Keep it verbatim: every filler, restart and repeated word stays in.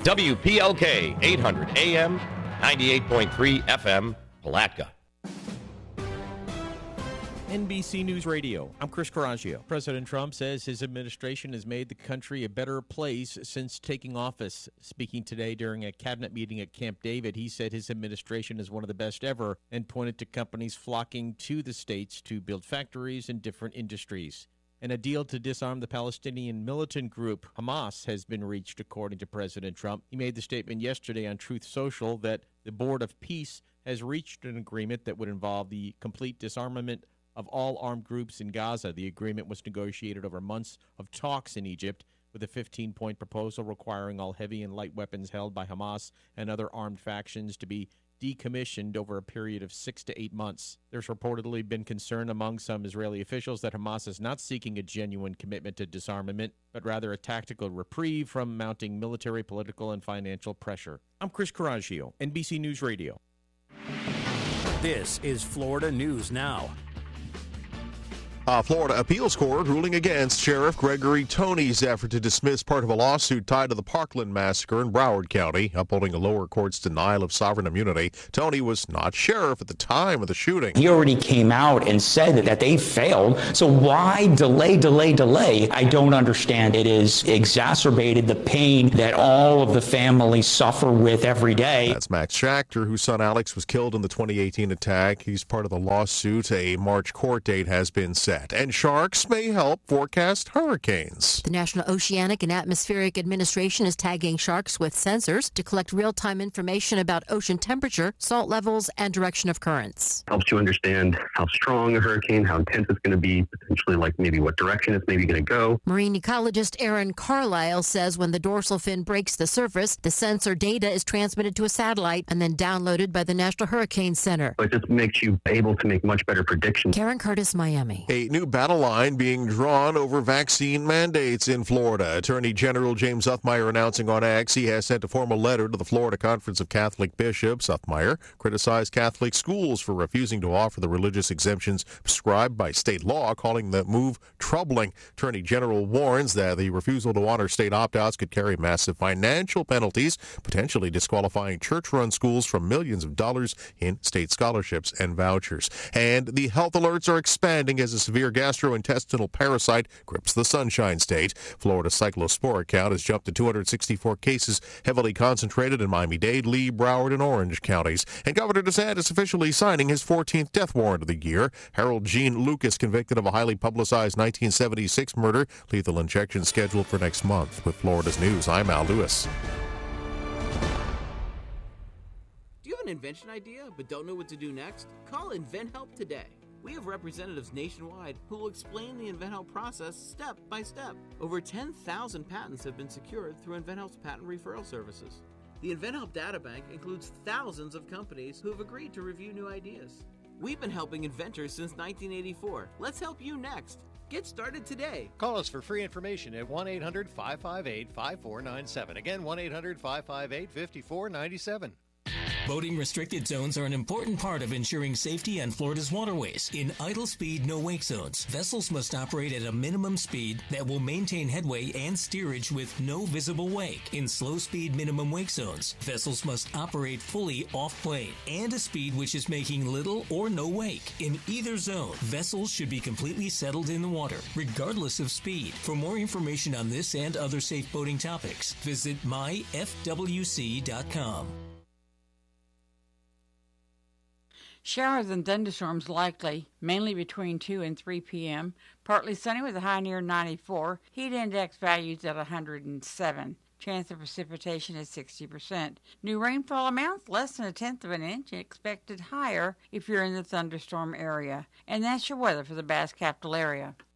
W P L K, eight hundred A M, ninety-eight point three F M, Palatka. N B C News Radio, I'm Chris Coraggio. President Trump says his administration has made the country a better place since taking office. Speaking today during a cabinet meeting at Camp David, he said his administration is one of the best ever and pointed to companies flocking to the states to build factories in different industries. And a deal to disarm the Palestinian militant group Hamas has been reached, according to President Trump. He made the statement yesterday on Truth Social that the Board of Peace has reached an agreement that would involve the complete disarmament of all armed groups in Gaza. The agreement was negotiated over months of talks in Egypt, with a fifteen-point proposal requiring all heavy and light weapons held by Hamas and other armed factions to be decommissioned over a period of six to eight months. There's reportedly been concern among some Israeli officials that Hamas is not seeking a genuine commitment to disarmament, but rather a tactical reprieve from mounting military, political, and financial pressure. I'm Chris Coraggio, N B C News Radio. This is Florida News Now. A Florida appeals court ruling against Sheriff Gregory Tony's effort to dismiss part of a lawsuit tied to the Parkland massacre in Broward County, upholding a lower court's denial of sovereign immunity. Tony was not sheriff at the time of the shooting. He already came out and said that, that they failed. So why delay, delay, delay? I don't understand. It has exacerbated the pain that all of the families suffer with every day. That's Max Schachter, whose son Alex was killed in the twenty eighteen attack. He's part of the lawsuit. A March court date has been set. And sharks may help forecast hurricanes. The National Oceanic and Atmospheric Administration is tagging sharks with sensors to collect real-time information about ocean temperature, salt levels, and direction of currents. Helps you understand how strong a hurricane, how intense it's going to be, potentially like maybe what direction it's maybe going to go. Marine ecologist Aaron Carlisle says when the dorsal fin breaks the surface, the sensor data is transmitted to a satellite and then downloaded by the National Hurricane Center. It just makes you able to make much better predictions. Karen Curtis, Miami. A new battle line being drawn over vaccine mandates in Florida. Attorney General James Uthmeier announcing on X he has sent a formal letter to the Florida Conference of Catholic Bishops. Uthmeier criticized Catholic schools for refusing to offer the religious exemptions prescribed by state law, calling the move troubling. Attorney General warns that the refusal to honor state opt-outs could carry massive financial penalties, potentially disqualifying church-run schools from millions of dollars in state scholarships and vouchers. And the health alerts are expanding as a severe gastrointestinal parasite grips the Sunshine State. Florida's cyclosporic count has jumped to two hundred sixty-four cases, heavily concentrated in Miami-Dade, Lee, Broward, and Orange counties. And Governor DeSantis officially signing his fourteenth death warrant of the year. Harold Gene Lucas convicted of a highly publicized nineteen seventy-six murder. Lethal injection scheduled for next month. With Florida's News, I'm Al Lewis. Do you have an invention idea but don't know what to do next? Call InventHelp today. We have representatives nationwide who will explain the InventHelp process step by step. Over ten thousand patents have been secured through InventHelp's patent referral services. The InventHelp databank includes thousands of companies who have agreed to review new ideas. We've been helping inventors since nineteen eighty-four. Let's help you next. Get started today. Call us for free information at one eight hundred five five eight five four nine seven. Again, one eight hundred five five eight five four nine seven. Boating restricted zones are an important part of ensuring safety on Florida's waterways. In idle speed, no wake zones, vessels must operate at a minimum speed that will maintain headway and steerage with no visible wake. In slow speed minimum wake zones, vessels must operate fully off plane and a speed which is making little or no wake. In either zone, vessels should be completely settled in the water, regardless of speed. For more information on this and other safe boating topics, visit my f w c dot com. Showers and thunderstorms likely, mainly between two and three p.m. Partly sunny with a high near ninety-four. Heat index values at one hundred seven. Chance of precipitation is sixty percent. New rainfall amounts less than a tenth of an inch, expected higher if you're in the thunderstorm area. And that's your weather for the Bass Capital area.